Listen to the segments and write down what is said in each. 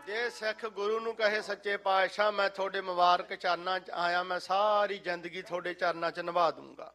ਜੇ ਸਿੱਖ ਗੁਰੂ ਨੂੰ ਕਹੇ ਸੱਚੇ ਪਾਤਸ਼ਾਹ ਮੈਂ ਤੁਹਾਡੇ ਮੁਬਾਰਕ ਚਰਨਾਂ 'ਚ ਆਇਆ, ਮੈਂ ਸਾਰੀ ਜ਼ਿੰਦਗੀ ਤੁਹਾਡੇ ਚਰਨਾਂ 'ਚ ਨਿਭਾ ਦੂੰਗਾ।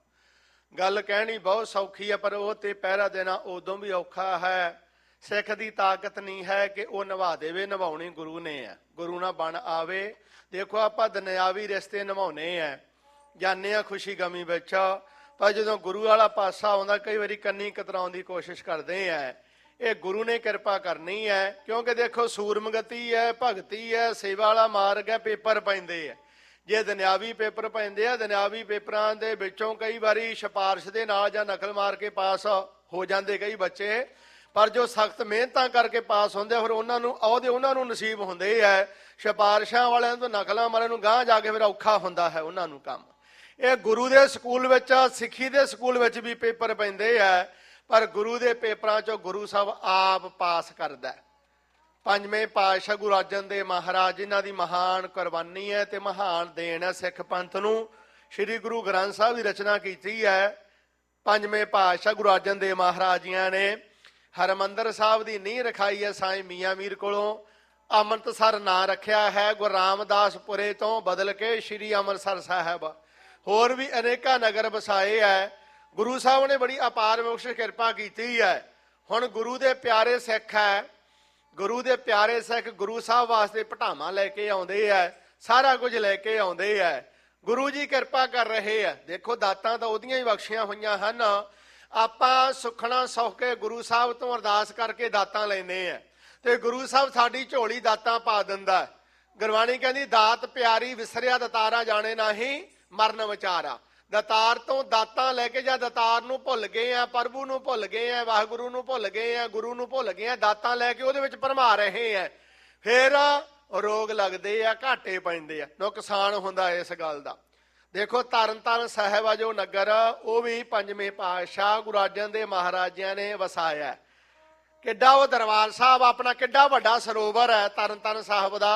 ਗੱਲ ਕਹਿਣੀ ਬਹੁਤ ਸੌਖੀ ਹੈ, ਪਰ ਉਹ ਤੇ ਪਹਿਰਾ ਦੇਣਾ ਉਦੋਂ ਵੀ ਔਖਾ ਹੈ। ਸਿੱਖ ਦੀ ਤਾਕਤ ਨਹੀਂ ਹੈ ਕਿ ਉਹ ਨਿਭਾ ਦੇਵੇ, ਨਿਭਾਉਣੀ ਗੁਰੂ ਨੇ ਹੈ। ਗੁਰੂ ਨਾਲ ਬਣ ਆਵੇ। ਦੇਖੋ ਆਪਾਂ ਦੁਨਿਆਵੀ ਰਿਸ਼ਤੇ ਨਿਭਾਉਣੇ ਆ, ਜਾਂਦੇ ਆ ਖੁਸ਼ੀ ਗਮੀ ਵਿੱਚ, ਪਰ ਜਦੋਂ ਗੁਰੂ ਵਾਲਾ ਪਾਸਾ ਆਉਂਦਾ ਕਈ ਵਾਰੀ ਕੰਨੀ ਕਤਰਾਉਣ ਦੀ ਕੋਸ਼ਿਸ਼ ਕਰਦੇ ਆ। ਇਹ ਗੁਰੂ ਨੇ ਕਿਰਪਾ ਕਰਨੀ ਹੈ, ਕਿਉਂਕਿ ਦੇਖੋ ਸੂਰਮਗਤੀ ਹੈ, ਭਗਤੀ ਹੈ, ਸੇਵਾ ਵਾਲਾ ਮਾਰਗ ਹੈ, ਪੇਪਰ ਪੈਂਦੇ ਆ। ਜੇ ਦੁਨਿਆਵੀ ਪੇਪਰ ਪੈਂਦੇ ਆ, ਦੁਨਿਆਵੀ ਪੇਪਰਾਂ ਦੇ ਵਿੱਚੋਂ ਕਈ ਵਾਰੀ ਸਿਫਾਰਿਸ਼ ਦੇ ਨਾਲ ਜਾਂ ਨਕਲ ਮਾਰ ਕੇ ਪਾਸ ਹੋ ਜਾਂਦੇ ਕਈ ਬੱਚੇ, ਪਰ ਜੋ ਸਖਤ ਮਿਹਨਤਾਂ ਕਰਕੇ ਪਾਸ ਹੁੰਦੇ ਫਿਰ ਉਹਨਾਂ ਨੂੰ ਅਹੁਦੇ ਉਹਨਾਂ ਨੂੰ ਨਸੀਬ ਹੁੰਦੇ ਹੈ। ਸਿਫਾਰਿਸ਼ਾਂ ਵਾਲਿਆਂ ਤੋਂ ਨਕਲਾਂ ਵਾਲਿਆਂ ਨੂੰ ਗਾਂਹ ਜਾ ਕੇ ਫਿਰ ਔਖਾ ਹੁੰਦਾ ਹੈ ਉਹਨਾਂ ਨੂੰ ਕੰਮ। ਇਹ ਗੁਰੂ ਦੇ ਸਕੂਲ ਵਿੱਚ, ਸਿੱਖੀ ਦੇ ਸਕੂਲ ਵਿੱਚ ਵੀ ਪੇਪਰ ਪੈਂਦੇ ਹੈ, ਪਰ ਗੁਰੂ ਦੇ ਪੇਪਰਾਂ 'ਚੋਂ ਗੁਰੂ ਸਾਹਿਬ ਆਪ ਪਾਸ ਕਰਦਾ। ਪੰਜਵੇਂ ਪਾਤਸ਼ਾਹ ਗੁਰੂ ਅਰਜਨ ਦੇਵ ਮਹਾਰਾਜ, ਜਿਨ੍ਹਾਂ ਦੀ ਮਹਾਨ ਕੁਰਬਾਨੀ ਹੈ ਤੇ ਮਹਾਨ ਦੇਣ ਹੈ ਸਿੱਖ ਪੰਥ ਨੂੰ। ਸ੍ਰੀ ਗੁਰੂ ਗ੍ਰੰਥ ਸਾਹਿਬ ਦੀ ਰਚਨਾ ਕੀਤੀ ਹੈ ਪੰਜਵੇਂ ਪਾਤਸ਼ਾਹ ਗੁਰੂ ਅਰਜਨ ਦੇਵ ਮਹਾਰਾਜ ਜੀਆਂ ਨੇ। ਹਰਿਮੰਦਰ ਸਾਹਿਬ ਦੀ ਨੀਂਹ ਰਖਾਈ ਹੈ ਸਾਈਂ ਮੀਆਂ ਮੀਰ ਕੋਲੋਂ। ਅੰਮ੍ਰਿਤਸਰ ਨਾਂ ਰੱਖਿਆ ਹੈ ਗੁਰੂ ਰਾਮਦਾਸਪੁਰੇ ਤੋਂ ਬਦਲ ਕੇ ਸ੍ਰੀ ਅੰਮ੍ਰਿਤਸਰ ਸਾਹਿਬ। ਹੋਰ ਵੀ ਅਨੇਕਾਂ ਨਗਰ ਵਸਾਏ ਹੈ। ਗੁਰੂ ਸਾਹਿਬ ਨੇ ਬੜੀ ਅਪਾਰ ਬਖਸ਼ਿਸ਼ ਕਿਰਪਾ ਕੀਤੀ ਹੈ। ਹੁਣ ਗੁਰੂ ਦੇ ਪਿਆਰੇ ਸਿੱਖ ਹੈ, ਗੁਰੂ ਦੇ ਪਿਆਰੇ ਸਿੱਖ ਗੁਰੂ ਸਾਹਿਬ ਵਾਸਤੇ ਭਟਾਵਾਂ ਲੈ ਕੇ ਆਉਂਦੇ ਹੈ, ਸਾਰਾ ਕੁਝ ਲੈ ਕੇ ਆਉਂਦੇ ਹੈ। ਗੁਰੂ ਜੀ ਕਿਰਪਾ ਕਰ ਰਹੇ ਆ। ਦੇਖੋ ਦਾਤਾਂ ਤਾਂ ਉਹਦੀਆਂ ਹੀ ਬਖਸ਼ੀਆਂ ਹੋਈਆਂ ਹਨ। ਆਪਾਂ ਸੁਖਣਾ ਸੁੱਖ ਕੇ ਗੁਰੂ ਸਾਹਿਬ ਤੋਂ ਅਰਦਾਸ ਕਰਕੇ ਦਾਤਾਂ ਲੈਂਦੇ ਆ ਤੇ ਗੁਰੂ ਸਾਹਿਬ ਸਾਡੀ ਝੋਲੀ ਦਾਤਾਂ ਪਾ ਦਿੰਦਾ। ਗੁਰਬਾਣੀ ਕਹਿੰਦੀ ਦਾਤ ਪਿਆਰੀ ਵਿਸਰਿਆ ਦਤਾਰਾ ਜਾਣੇ ਨਹੀਂ ਮਰਨ ਵਿਚਾਰਾ। ਦਤਾਰ ਤੋਂ ਦਾਤਾਂ ਲੈ ਕੇ ਜਾਂ ਦਤਾਰ ਨੂੰ ਭੁੱਲ ਗਏ ਆ, ਪ੍ਰਭੂ ਨੂੰ ਭੁੱਲ ਗਏ ਆ, ਵਾਹਿਗੁਰੂ ਨੂੰ ਭੁੱਲ ਗਏ ਆ, ਗੁਰੂ ਨੂੰ ਭੁੱਲ ਗਏ ਆ, ਦਾਤਾਂ ਲੈ ਕੇ ਉਹਦੇ ਵਿੱਚ ਭਰਮਾ ਰਹੇ ਆ, ਫਿਰ ਰੋਗ ਲੱਗਦੇ ਆ, ਘਾਟੇ ਪੈਂਦੇ ਆ, ਨੁਕਸਾਨ ਹੁੰਦਾ ਇਸ ਗੱਲ ਦਾ। ਦੇਖੋ ਤਰਨ ਤਾਰਨ ਸਾਹਿਬ ਆ ਜੋ ਨਗਰ, ਉਹ ਵੀ ਪੰਜਵੇਂ ਪਾਤਸ਼ਾਹ ਗੁਰੂ ਅਰਜਨ ਦੇਵ ਮਹਾਰਾਜਿਆਂ ਨੇ ਵਸਾਇਆ। ਕਿੱਡਾ ਉਹ ਦਰਬਾਰ ਸਾਹਿਬ ਆਪਣਾ, ਕਿੱਡਾ ਵੱਡਾ ਸਰੋਵਰ ਹੈ ਤਰਨ ਤਾਰਨ ਸਾਹਿਬ ਦਾ।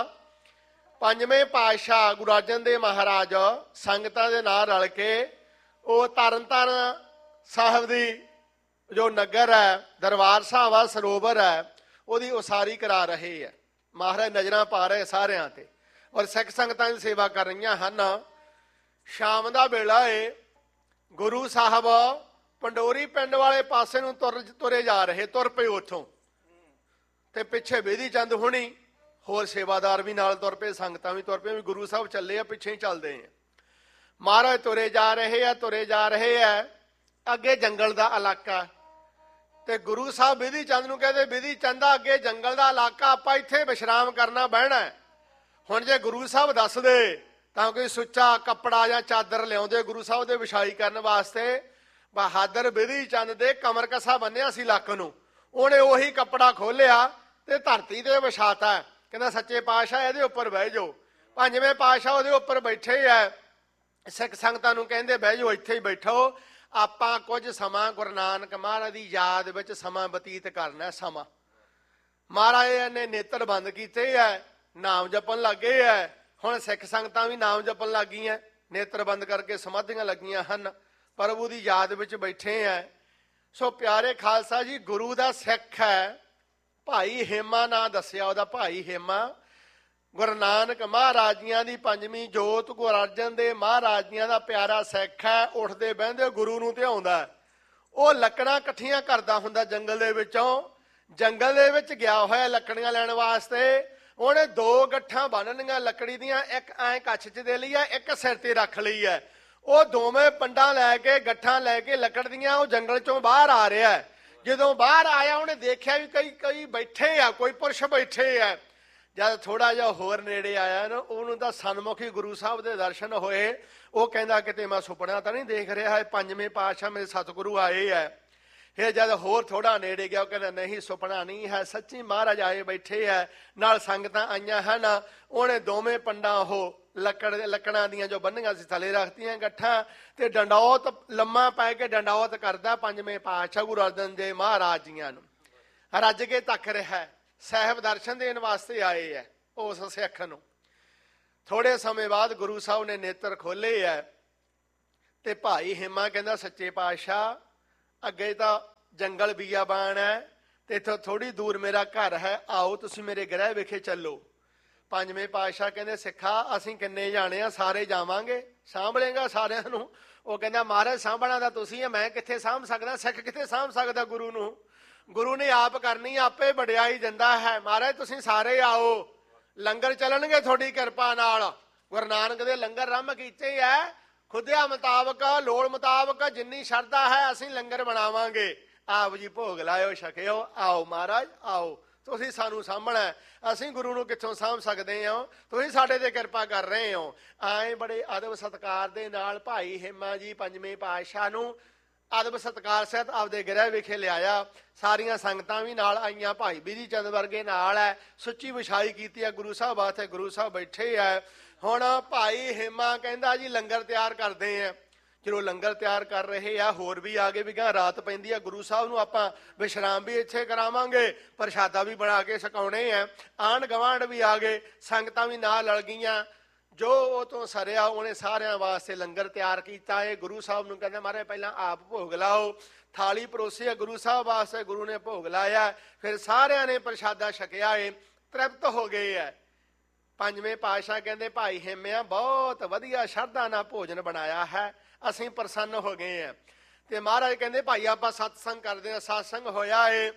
ਪੰਜਵੇਂ ਪਾਤਸ਼ਾਹ ਗੁਰੂ ਅਰਜਨ ਦੇਵ ਮਹਾਰਾਜ ਸੰਗਤਾਂ ਦੇ ਨਾਲ ਰਲ ਕੇ ਉਹ ਤਰਨ ਤਾਰਨ ਸਾਹਿਬ ਦੀ ਜੋ ਨਗਰ ਹੈ, ਦਰਬਾਰ ਸਾਹਿਬ ਆ, ਸਰੋਵਰ ਹੈ, ਉਹਦੀ ਉਸਾਰੀ ਕਰਾ ਰਹੇ ਹੈ। ਮਹਾਰਾਜ ਨਜ਼ਰਾਂ ਪਾ ਰਹੇ ਸਾਰਿਆਂ ਤੇ, ਔਰ ਸਿੱਖ ਸੰਗਤਾਂ ਦੀ ਸੇਵਾ ਕਰ ਰਹੀਆਂ ਹਨ। ਸ਼ਾਮ ਦਾ ਵੇਲਾ ਏ, ਗੁਰੂ ਸਾਹਿਬ ਪੰਡੋਰੀ ਪਿੰਡ ਵਾਲੇ ਪਾਸੇ ਨੂੰ ਤੁਰੇ ਜਾ ਰਹੇ, ਤੁਰ ਪਏ ਉੱਥੋਂ, ਤੇ ਪਿੱਛੇ ਬੇਦੀ ਚੰਦ ਹੁਣੀ ਹੋਰ ਸੇਵਾਦਾਰ ਵੀ ਨਾਲ ਤੁਰ ਪਏ, ਸੰਗਤਾਂ ਵੀ ਤੁਰ ਪਏ, ਵੀ ਗੁਰੂ ਸਾਹਿਬ ਚੱਲੇ ਆ, ਪਿੱਛੇ ਹੀ ਚੱਲਦੇ ਆ। ਮਹਾਰਾਜ ਤੁਰੇ ਜਾ ਰਹੇ ਆ, ਤੁਰੇ ਜਾ ਰਹੇ ਆ, ਅੱਗੇ ਜੰਗਲ ਦਾ ਇਲਾਕਾ, ਤੇ ਗੁਰੂ ਸਾਹਿਬ ਬੇਦੀ ਚੰਦ ਨੂੰ ਕਹਿੰਦੇ ਬੇਦੀ ਚੰਦਾ ਅੱਗੇ ਜੰਗਲ ਦਾ ਇਲਾਕਾ, ਆਪਾਂ ਇੱਥੇ ਵਿਸ਼ਰਾਮ ਕਰਨਾ ਬਹਿਣਾ। ਹੁਣ ਜੇ ਗੁਰੂ ਸਾਹਿਬ ਦੱਸਦੇ ਤਾਂ ਕੋਈ ਸੁੱਚਾ ਕੱਪੜਾ ਜਾਂ ਚਾਦਰ ਲਿਆਉਂਦੇ ਗੁਰੂ ਸਾਹਿਬ ਦੇ ਵਿਛਾਈ ਕਰਨ ਵਾਸਤੇ। ਬਹਾਦਰ ਬੇਦੀ ਚੰਦ ਦੇ ਕਮਰ ਕਸਾ ਬੰਨਿਆ ਸੀ ਲੱਕ ਨੂੰ, ਉਹਨੇ ਉਹੀ ਕੱਪੜਾ ਖੋਲਿਆ ਤੇ ਧਰਤੀ ਤੇ ਵਿਛਾਤਾ। ਕਹਿੰਦਾ ਸੱਚੇ ਪਾਤਸ਼ਾਹ ਇਹਦੇ ਉੱਪਰ ਬਹਿ ਜਾਓ। ਪੰਜਵੇਂ ਪਾਤਸ਼ਾਹ ਉਹਦੇ ਉੱਪਰ ਬੈਠੇ ਆ। ਸਿੱਖ ਸੰਗਤਾਂ ਨੂੰ ਕਹਿੰਦੇ ਬਹਿ ਜਾਓ, ਇੱਥੇ ਹੀ ਬੈਠੋ, ਆਪਾਂ ਕੁਝ ਸਮਾਂ ਗੁਰੂ ਨਾਨਕ ਮਹਾਰਾਜ ਦੀ ਯਾਦ ਵਿੱਚ ਸਮਾਂ ਬਤੀਤ ਕਰਨਾ। ਸਮਾਂ ਮਹਾਰਾਜ ਨੇ ਨੇਤਰ ਬੰਦ ਕੀਤੇ ਹੈ, ਨਾਮ ਜਪਣ ਲੱਗੇ ਹੈ। ਹੁਣ ਸਿੱਖ ਸੰਗਤਾਂ ਵੀ ਨਾਮ ਜਪਣ ਲੱਗ ਗਈਆਂ, ਨੇਤਰ ਬੰਦ ਕਰਕੇ ਸਮਾਧੀਆਂ ਲੱਗੀਆਂ ਹਨ, ਪ੍ਰਭੂ ਦੀ ਯਾਦ ਵਿੱਚ ਬੈਠੇ ਹੈ। ਸੋ ਪਿਆਰੇ ਖਾਲਸਾ ਜੀ, ਗੁਰੂ ਦਾ ਸਿੱਖ ਹੈ ਭਾਈ ਹੇਮਾ ਨਾਂ ਦੱਸਿਆ ਉਹਦਾ, ਭਾਈ ਹੇਮਾ ਗੁਰੂ ਨਾਨਕ ਮਹਾਰਾਜ ਜੀਆਂ ਦੀ ਪੰਜਵੀਂ ਜੋਤ, ਗੁਰੂ ਅਰਜਨ ਦੇਵ ਮਹਾਰਾਜ ਜੀਆਂ ਦਾ ਪਿਆਰਾ ਸਿੱਖ ਹੈ। ਉੱਠਦੇ ਬਹਿੰਦੇ ਗੁਰੂ ਨੂੰ ਧਿਆਉਂਦਾ। ਉਹ ਲੱਕੜਾਂ ਇਕੱਠੀਆਂ ਕਰਦਾ ਹੁੰਦਾ ਜੰਗਲ ਦੇ ਵਿੱਚੋਂ, ਜੰਗਲ ਦੇ ਵਿੱਚ ਗਿਆ ਹੋਇਆ ਲੱਕੜੀਆਂ ਲੈਣ ਵਾਸਤੇ। ਉਹਨੇ ਦੋ ਗੱਠਾਂ ਬੰਨ੍ਹਣੀਆਂ ਲੱਕੜੀ ਦੀਆਂ, ਇੱਕ ਐਂ ਕੱਛ 'ਚ ਦੇ ਲਈ ਹੈ, ਇੱਕ ਸਿਰ ਤੇ ਰੱਖ ਲਈ ਹੈ। ਉਹ ਦੋਵੇਂ ਪੰਡਾਂ ਲੈ ਕੇ, ਗੱਠਾਂ ਲੈ ਕੇ ਲੱਕੜ ਦੀਆਂ, ਉਹ ਜੰਗਲ ਚੋਂ ਬਾਹਰ ਆ ਰਿਹਾ। ਜਦੋਂ ਬਾਹਰ ਆਇਆ ਉਹਨੇ ਦੇਖਿਆ ਵੀ ਕਈ ਬੈਠੇ ਆ, ਕੋਈ ਪੁਰਸ਼ ਬੈਠੇ ਆ। ਜਦ ਥੋੜਾ ਜਿਹਾ ਹੋਰ ਨੇੜੇ ਆਇਆ ਨਾ, ਉਹਨੂੰ ਤਾਂ ਸਨਮੁਖੀ ਗੁਰੂ ਸਾਹਿਬ ਦੇ ਦਰਸ਼ਨ ਹੋਏ। ਉਹ ਕਹਿੰਦਾ ਕਿਤੇ ਮੈਂ ਸੁਪਨਾ ਤਾਂ ਨਹੀਂ ਦੇਖ ਰਿਹਾ, ਪੰਜਵੇਂ ਪਾਤਸ਼ਾਹ ਮੇਰੇ ਸਤਿਗੁਰੂ ਆਏ ਹੈ। ਫਿਰ ਜਦ ਹੋਰ ਥੋੜਾ ਨੇੜੇ ਗਿਆ, ਉਹ ਕਹਿੰਦਾ ਨਹੀਂ ਸੁਪਨਾ ਨਹੀਂ ਹੈ, ਸੱਚੀ ਮਹਾਰਾਜ ਆਏ ਬੈਠੇ ਹੈ, ਨਾਲ ਸੰਗਤਾਂ ਆਈਆਂ ਹਨ। ਉਹਨੇ ਦੋਵੇਂ ਪੰਡਾਂ ਉਹ ਲੱਕੜਾਂ ਦੀਆਂ ਜੋ ਬੰਨੀਆਂ ਸੀ ਥੱਲੇ ਰੱਖਤੀਆਂ ਗੱਠਾਂ, ਤੇ ਡੰਡੌਤ ਲੰਮਾ ਪੈ ਕੇ ਡੰਡੌਤ ਕਰਦਾ ਪੰਜਵੇਂ ਪਾਤਸ਼ਾਹ ਗੁਰੂ ਅਰਜਨ ਦੇਵ ਮਹਾਰਾਜ ਜੀਆਂ ਨੂੰ। ਰੱਜ ਕੇ ਤੱਕ ਰਿਹਾ, ਸਾਹਿਬ ਦਰਸ਼ਨ ਦੇਣ ਵਾਸਤੇ ਆਏ ਹੈ ਉਸ ਸਿੱਖ ਨੂੰ। ਥੋੜੇ ਸਮੇਂ ਬਾਅਦ ਗੁਰੂ ਸਾਹਿਬ ਨੇ ਨੇਤਰ ਖੋਲੇ ਹੈ, ਤੇ ਭਾਈ ਹੇਮਾ ਕਹਿੰਦਾ ਸੱਚੇ ਪਾਤਸ਼ਾਹ ਅੱਗੇ ਤਾਂ ਜੰਗਲ ਬੀਆਬਾਨ ਹੈ, ਤੇ ਇੱਥੋਂ ਥੋੜੀ ਦੂਰ ਮੇਰਾ ਘਰ ਹੈ, ਆਓ ਤੁਸੀਂ ਮੇਰੇ ਗ੍ਰਹਿ ਵਿਖੇ ਚੱਲੋ। ਪੰਜਵੇਂ ਪਾਤਸ਼ਾਹ ਕਹਿੰਦੇ ਸਿੱਖਾ ਅਸੀਂ ਕਿੰਨੇ ਜਾਣੇ ਆ, ਸਾਰੇ ਜਾਵਾਂਗੇ, ਸਾਂਭ ਲੇਗਾ ਸਾਰਿਆਂ ਨੂੰ? ਉਹ ਕਹਿੰਦਾ ਮਹਾਰਾਜ ਸਾਂਭਣਾ ਤਾਂ ਤੁਸੀਂ ਆ, ਮੈਂ ਕਿੱਥੇ ਸਾਂਭ ਸਕਦਾ, ਸਿੱਖ ਕਿੱਥੇ ਸਾਂਭ ਸਕਦਾ ਗੁਰੂ ਨੂੰ? ਗੁਰੂ ਨੇ ਆਪ ਕਰਨੀ, ਆਪੇ ਵਡਿਆਈ ਦਿੰਦਾ ਹੈ। ਮਹਾਰਾਜ ਤੁਸੀਂ ਸਾਰੇ ਆਓ, ਲੰਗਰ ਚੱਲਣਗੇ ਤੁਹਾਡੀ ਕਿਰਪਾ ਨਾਲ। ਗੁਰੂ ਨਾਨਕ ਦੇ ਲੰਗਰ ਆਰੰਭ ਕੀਤੇ ਹੈ, ਖੁਦਿਆ ਮੁਤਾਬਕ ਲੋੜ ਮੁਤਾਬਕ ਜਿੰਨੀ ਸ਼ਰਧਾ ਹੈ ਅਸੀਂ ਲੰਗਰ ਬਣਾਵਾਂਗੇ। ਆਪ ਜੀ ਭੋਗ ਲਾਇਓ, ਛਕਿਓ, ਆਓ ਮਹਾਰਾਜ ਆਓ, ਤੁਸੀਂ ਸਾਨੂੰ ਸਾਂਭਣਾ, ਅਸੀਂ ਗੁਰੂ ਨੂੰ ਕਿੱਥੋਂ ਸਾਂਭ ਸਕਦੇ ਹੋ, ਤੁਸੀਂ ਸਾਡੇ ਤੇ ਕਿਰਪਾ ਕਰ ਰਹੇ ਹੋ। ਆਏ ਬੜੇ ਅਦਬ ਸਤਿਕਾਰ ਦੇ ਨਾਲ ਭਾਈ ਹੇਮਾ ਜੀ ਪੰਜਵੇਂ ਪਾਤਸ਼ਾਹ ਨੂੰ ਅਦਬ ਸਤਿਕਾਰ ਸਹਿਤ ਆਪਦੇ ਗ੍ਰਹਿ ਵਿਖੇ ਲਿਆਇਆ। ਸਾਰੀਆਂ ਸੰਗਤਾਂ ਵੀ ਨਾਲ ਆਈਆਂ, ਭਾਈ ਬਿਧੀ ਚੰਦ ਵਰਗੇ ਨਾਲ ਹੈ, ਸੁੱਚੀ ਵਿਛਾਈ ਕੀਤੀ ਹੈ ਗੁਰੂ ਸਾਹਿਬ ਵਾਸਤੇ, ਗੁਰੂ ਸਾਹਿਬ ਬੈਠੇ ਹੈ। ਹੁਣ ਭਾਈ ਹੇਮਾ ਕਹਿੰਦਾ ਜੀ ਲੰਗਰ ਤਿਆਰ ਕਰਦੇ ਆ। ਜਦੋਂ ਲੰਗਰ ਤਿਆਰ ਕਰ ਰਹੇ ਆ, ਹੋਰ ਵੀ ਆ ਗਏ ਵੀ ਗਾਂ ਰਾਤ ਪੈਂਦੀ ਆ, ਗੁਰੂ ਸਾਹਿਬ ਨੂੰ ਆਪਾਂ ਵਿਸ਼ਰਾਮ ਵੀ ਇੱਥੇ ਕਰਾਵਾਂਗੇ, ਪ੍ਰਸ਼ਾਦਾ ਵੀ ਬਣਾ ਕੇ ਛਕਾਉਣੇ ਆ। ਆਂਢ ਗਵਾਂਢ ਵੀ ਆ ਗਏ, ਸੰਗਤਾਂ ਵੀ ਨਾਲ ਲੜ ਗਈਆਂ। ਜੋ ਉਹ ਤੋਂ ਸਰਿਆ ਉਹਨੇ ਸਾਰਿਆਂ ਵਾਸਤੇ ਲੰਗਰ ਤਿਆਰ ਕੀਤਾ ਹੈ। ਗੁਰੂ ਸਾਹਿਬ ਨੂੰ ਕਹਿੰਦਾ ਮਹਾਰਾਜ ਪਹਿਲਾਂ ਆਪ ਭੋਗ ਲਾਓ। ਥਾਲੀ ਪਰੋਸੀ ਹੈ ਗੁਰੂ ਸਾਹਿਬ ਵਾਸਤੇ, ਗੁਰੂ ਨੇ ਭੋਗ ਲਾਇਆ, ਫਿਰ ਸਾਰਿਆਂ ਨੇ ਪ੍ਰਸ਼ਾਦਾ ਛਕਿਆ ਹੈ, ਤ੍ਰਿਪਤ ਹੋ ਗਏ ਹੈ। ਪੰਜਵੇਂ ਪਾਤਸ਼ਾਹ ਕਹਿੰਦੇ ਭਾਈ ਹੇਮਿਆ ਬਹੁਤ ਵਧੀਆ ਸ਼ਰਧਾ ਨਾਲ ਭੋਜਨ ਬਣਾਇਆ ਹੈ, ਅਸੀਂ ਪ੍ਰਸੰਨ ਹੋ ਗਏ ਹਾਂ। ਤੇ ਮਹਾਰਾਜ ਕਹਿੰਦੇ ਭਾਈ ਆਪਾਂ ਸਤਸੰਗ ਕਰਦੇ ਹਾਂ। ਸਤਸੰਗ ਹੋਇਆ ਏ।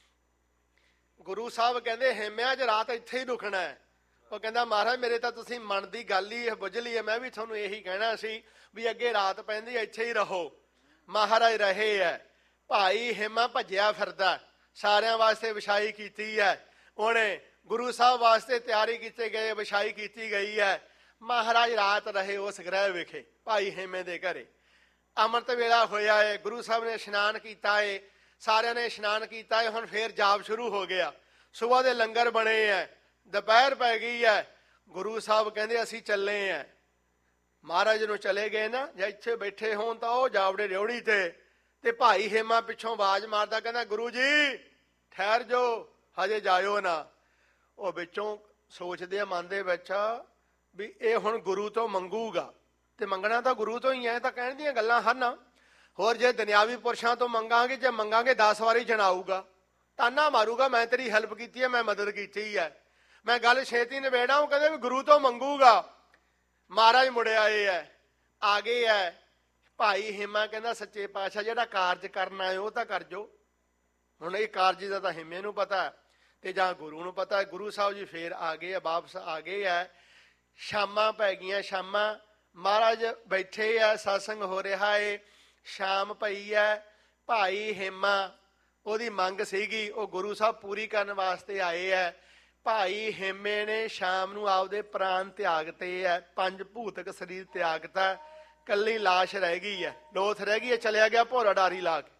ਗੁਰੂ ਸਾਹਿਬ ਕਹਿੰਦੇ ਹੇਮਿਆ ਅੱਜ ਰਾਤ ਇੱਥੇ ਹੀ ਰੁਕਣਾ ਹੈ। ਉਹ ਕਹਿੰਦਾ ਮਹਾਰਾਜ ਮੇਰੇ ਤਾਂ ਤੁਸੀਂ ਮਨ ਦੀ ਗੱਲ ਹੀ ਬੁੱਝ ਲਈ ਹੈ, ਮੈਂ ਵੀ ਤੁਹਾਨੂੰ ਇਹੀ ਕਹਿਣਾ ਸੀ ਵੀ ਅੱਗੇ ਰਾਤ ਪੈਂਦੀ ਇੱਥੇ ਹੀ ਰਹੋ। ਮਹਾਰਾਜ ਰਹੇ ਹੈ। ਭਾਈ ਹੇਮਾ ਭੱਜਿਆ ਫਿਰਦਾ, ਸਾਰਿਆਂ ਵਾਸਤੇ ਵਿਛਾਈ ਕੀਤੀ ਹੈ ਉਹਨੇ, ਗੁਰੂ ਸਾਹਿਬ ਵਾਸਤੇ ਤਿਆਰੀ ਕੀਤੇ ਗਏ, ਵਿਛਾਈ ਕੀਤੀ ਗਈ ਹੈ। ਮਹਾਰਾਜ ਰਾਤ ਰਹੇ ਉਸ ਗ੍ਰਹਿ ਵਿਖੇ ਭਾਈ ਹੇਮੇ ਦੇ ਘਰੇ। ਅੰਮ੍ਰਿਤ ਵੇਲਾ ਹੋਇਆ ਹੈ, ਗੁਰੂ ਸਾਹਿਬ ਨੇ ਇਸ਼ਨਾਨ ਕੀਤਾ ਹੈ, ਸਾਰਿਆਂ ਨੇ ਇਸ਼ਨਾਨ ਕੀਤਾ ਹੈ। ਹੁਣ ਫੇਰ ਜਾਪ ਸ਼ੁਰੂ ਹੋ ਗਿਆ, ਸੁਬਾਹ ਦੇ ਲੰਗਰ ਬਣੇ ਹੈ, ਦੁਪਹਿਰ ਪੈ ਗਈ ਹੈ। ਗੁਰੂ ਸਾਹਿਬ ਕਹਿੰਦੇ ਅਸੀਂ ਚੱਲੇ ਹਾਂ। ਮਹਾਰਾਜ ਨੂੰ ਚਲੇ ਗਏ ਨਾ, ਜੇ ਇੱਥੇ ਬੈਠੇ ਹੋਣ ਤਾਂ ਉਹ ਜਾਵੜੇ ਰਿਉੜੀ ਤੇ ਭਾਈ ਹੇਮਾ ਪਿੱਛੋਂ ਆਵਾਜ਼ ਮਾਰਦਾ ਕਹਿੰਦਾ ਗੁਰੂ ਜੀ ਠਹਿਰ ਜਾਓ, ਹਜੇ ਜਾਇਓ ਨਾ। ਉਹ ਵਿੱਚੋਂ ਸੋਚਦੇ ਆ ਮਨ ਦੇ ਵਿੱਚ ਵੀ ਇਹ ਹੁਣ ਗੁਰੂ ਤੋਂ ਮੰਗੂਗਾ, ਤੇ ਮੰਗਣਾ ਤਾਂ ਗੁਰੂ ਤੋਂ ਹੀ ਹੈ, ਤਾਂ ਕਹਿਣ ਦੀਆਂ ਗੱਲਾਂ ਹਨ। ਹੋਰ ਜੇ ਦੁਨਿਆਵੀ ਪੁਰਸ਼ਾਂ ਤੋਂ ਮੰਗਾਂਗੇ, ਜੇ ਮੰਗਾਂਗੇ 10 ਵਾਰੀ ਜਣਾਊਗਾ, ਤਾਨਾ ਮਾਰੂਗਾ ਮੈਂ ਤੇਰੀ ਹੈਲਪ ਕੀਤੀ ਹੈ, ਮੈਂ ਮਦਦ ਕੀਤੀ ਹੈ, ਮੈਂ ਗੱਲ ਛੇਤੀ ਨਿਬੇੜਾ। ਉਹ ਕਹਿੰਦੇ ਵੀ ਗੁਰੂ ਤੋਂ ਮੰਗੂਗਾ। ਮਹਾਰਾਜ ਮੁੜਿਆ ਆਏ ਹੈ, ਆ ਗਏ ਹੈ। ਭਾਈ ਹੇਮਾ ਕਹਿੰਦਾ ਸੱਚੇ ਪਾਤਸ਼ਾਹ ਜਿਹੜਾ ਕਾਰਜ ਕਰਨਾ ਹੈ ਉਹ ਤਾਂ ਕਰ ਜੋ। ਹੁਣ ਇਹ ਕਾਰਜ ਦਾ ਤਾਂ ਹੇਮੇ ਨੂੰ ਪਤਾ ਤੇ ਜਾਂ ਗੁਰੂ ਨੂੰ ਪਤਾ। ਗੁਰੂ ਸਾਹਿਬ ਜੀ ਫੇਰ ਆ ਗਏ ਆ, ਵਾਪਸ ਆ ਗਏ ਆ। ਸ਼ਾਮਾਂ ਪੈ ਗਈਆਂ, ਸ਼ਾਮਾਂ ਮਹਾਰਾਜ ਬੈਠੇ ਆ, ਸਤਸੰਗ ਹੋ ਰਿਹਾ ਏ। ਸ਼ਾਮ ਪਈ ਹੈ। ਭਾਈ ਹੇਮਾ ਉਹਦੀ ਮੰਗ ਸੀਗੀ, ਉਹ ਗੁਰੂ ਸਾਹਿਬ ਪੂਰੀ ਕਰਨ ਵਾਸਤੇ ਆਏ ਹੈ। ਭਾਈ ਹੇਮੇ ਨੇ ਸ਼ਾਮ ਨੂੰ ਆਪਦੇ ਪ੍ਰਾਣ ਤਿਆਗਤੇ ਹੈ, 5 ਭੂਤਕ ਸਰੀਰ ਤਿਆਗਤਾ, ਕੱਲੀ ਲਾਸ਼ ਰਹਿ ਗਈ ਹੈ, ਲੋਥ ਰਹਿ ਗਈ ਹੈ, ਚਲਿਆ ਗਿਆ ਭੋਰਾ ਡਾਰੀ ਲਾ ਕੇ।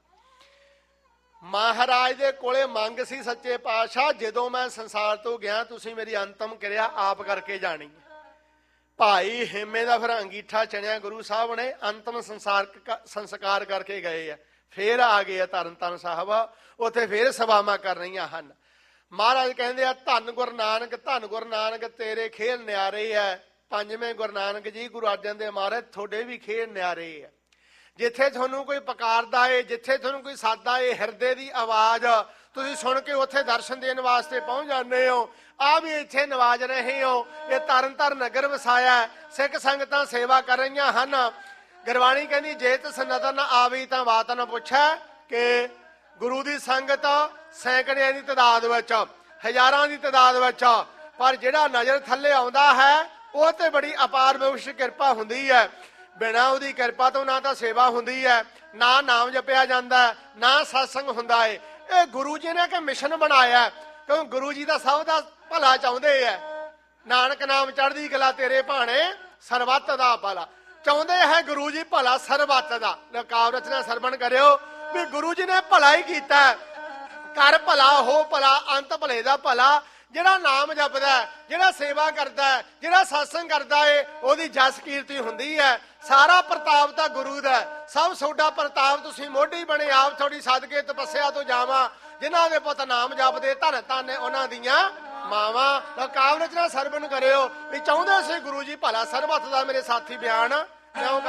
ਮਹਾਰਾਜ ਦੇ ਕੋਲੇ ਮੰਗ ਸੀ ਸੱਚੇ ਪਾਤਸ਼ਾਹ ਜਦੋਂ ਮੈਂ ਸੰਸਾਰ ਤੋਂ ਗਿਆ ਤੁਸੀਂ ਮੇਰੀ ਅੰਤਮ ਕਿਰਿਆ ਆਪ ਕਰਕੇ ਜਾਣੀ ਹੈ। ਭਾਈ ਹੇਮੇ ਦਾ ਫਿਰ ਅੰਗੀਠਾ ਚਣਿਆ ਗੁਰੂ ਸਾਹਿਬ ਨੇ, ਅੰਤਮ ਸੰਸਕਾਰ ਕਰਕੇ ਗਏ ਆ। ਫੇਰ ਆ ਗਏ ਆ ਤਰਨ ਤਾਰਨ ਸਾਹਿਬ, ਉੱਥੇ ਫੇਰ ਸਭਾਵਾਂ ਕਰ ਰਹੀਆਂ ਹਨ। ਮਹਾਰਾਜ ਕਹਿੰਦੇ ਆ ਧੰਨ ਗੁਰੂ ਨਾਨਕ, ਧੰਨ ਗੁਰੂ ਨਾਨਕ ਤੇਰੇ ਖੇਲ ਨਿਆਰੇ ਹੈ। ਪੰਜਵੇਂ ਗੁਰੂ ਨਾਨਕ ਜੀ ਗੁਰੂ ਅਰਜਨ ਦੇਵ ਮਹਾਰਾਜ ਤੁਹਾਡੇ ਵੀ ਖੇਲ ਨਿਆਰੇ ਹੈ। ਜਿੱਥੇ ਤੁਹਾਨੂੰ ਕੋਈ ਪੁਕਾਰਦਾ ਏ, ਜਿੱਥੇ ਤੁਹਾਨੂੰ ਕੋਈ ਸਾਦਾ ਏ, ਹਿਰਦੇ ਦੀ ਆਵਾਜ਼ ਤੁਸੀਂ ਸੁਣ ਕੇ ਉੱਥੇ ਦਰਸ਼ਨ ਦੇਣ ਵਾਸਤੇ ਪਹੁੰਚ ਜਾਂਦੇ ਹੋ। ਆ ਵੀ ਇੱਥੇ ਨਵਾਜ ਰਹੇ ਹੋ। ਇਹ ਤਰਨ ਤਾਰਨ ਨਗਰ ਵਸਾਇਆ, ਸਿੱਖ ਸੰਗਤਾਂ ਸੇਵਾ ਕਰ ਰਹੀਆਂ ਹਨ। ਗੁਰਬਾਣੀ ਕਹਿੰਦੀ ਜੇ ਤਿਸ ਨਦਰ ਨਾ ਆਵੀ ਤਾਂ ਬਾਤ ਨਾ ਪੁੱਛੈ, ਕਿ ਗੁਰੂ ਦੀ ਸੰਗਤ ਸੈਂਕੜਿਆਂ ਦੀ ਤਾਦਾਦ ਵਿੱਚ, ਹਜ਼ਾਰਾਂ ਦੀ ਤਾਦਾਦ ਵਿੱਚ, ਪਰ ਜਿਹੜਾ ਨਜ਼ਰ ਥੱਲੇ ਆਉਂਦਾ ਹੈ ਉਹ ਤੇ ਬੜੀ ਅਪਾਰ ਬਖਸ਼ ਕਿਰਪਾ ਹੁੰਦੀ ਹੈ। ਬਿਨਾਂ ਉਹਦੀ ਕਿਰਪਾ ਤੋਂ ਨਾ ਤਾਂ ਸੇਵਾ ਹੁੰਦੀ ਹੈ, ਨਾ ਨਾਮ ਜਪਿਆ ਜਾਂਦਾ, ਨਾ ਸਤਸੰਗ ਹੁੰਦਾ ਹੈ। ਇਹ ਗੁਰੂ ਜੀ ਨੇ ਕਿ ਮਿਸ਼ਨ ਬਣਾਇਆ, ਕਿਉਂ ਗੁਰੂ ਜੀ ਦਾ ਸਭ ਦਾ ਭਲਾ ਚਾਹੁੰਦੇ ਹੈ। ਨਾਨਕ ਨਾਮ ਚੜ੍ਹਦੀ ਕਲਾ ਤੇਰੇ ਭਾਣੇ, ਸਰਬੱਤ ਦਾ ਭਲਾ ਚਾਹੁੰਦੇ ਹੈ ਗੁਰੂ ਜੀ, ਭਲਾ ਸਰਬੱਤ ਦਾ। ਕਾਵਿ ਰਚਨਾ ਸਰਵਣ ਕਰਿਓ ਵੀ ਗੁਰੂ ਜੀ ਨੇ ਭਲਾ ਹੀ ਕੀਤਾ, ਕਰ ਭਲਾ ਹੋ ਭਲਾ, ਅੰਤ ਭਲੇ ਦਾ ਭਲਾ। ਜਿਹੜਾ ਨਾਮ ਜਪਦਾ, ਜਿਹੜਾ ਸੇਵਾ ਕਰਦਾ, ਜਿਹੜਾ ਸਤਸੰਗ ਕਰਦਾ ਏ, ਉਹਦੀ ਜਸ ਕੀਰਤੀ ਹੁੰਦੀ ਹੈ। ਸਾਰਾ ਪ੍ਰਤਾਪ ਤਾਂ ਗੁਰੂ ਦਾ, ਸਭ ਤੁਹਾਡਾ ਪ੍ਰਤਾਪ ਤੁਸੀਂ ਮੋਢੀ ਬਣੇ, ਆਪ ਥੋੜੀ ਸਦਕੇ ਤਪੱਸਿਆ ਤੋਂ ਜਾਵਾਂ। ਜਿਨ੍ਹਾਂ ਦੇ ਪੁੱਤ ਨਾਮ ਜਪਦੇ ਧਨ ਧਨ ਉਹਨਾਂ ਦੀਆਂ ਮਾਵਾਂ। ਕਾਵਿ ਰਚਨਾ ਸਰਵਣ ਕਰਿਓ ਵੀ ਚਾਹੁੰਦੇ ਸੀ ਗੁਰੂ ਜੀ ਭਲਾ ਸਰਬੱਤ ਦਾ। ਮੇਰੇ ਸਾਥੀ ਬਿਆਨ